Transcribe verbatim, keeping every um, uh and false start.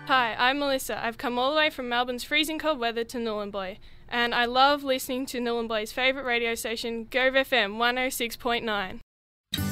Hi, I'm Melissa. I've come all the way from Melbourne's freezing cold weather to Nhulunbuy, and I love listening to Nhulunbuy's favourite radio station, Gove F M one oh six point nine.